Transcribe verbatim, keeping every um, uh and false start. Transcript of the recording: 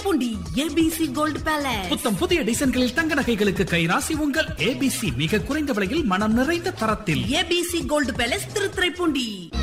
Thiruthuraipoondi ABC gold palace. புத்தம் புதிய டிசைன்களில் தங்க நகைகளுக்கு கைராசி உங்கள் ஏபிசி. மிக குறைந்த விலையில் மனம் நிறைந்த தரத்தில். ABC gold palace Thiruthuraipoondi.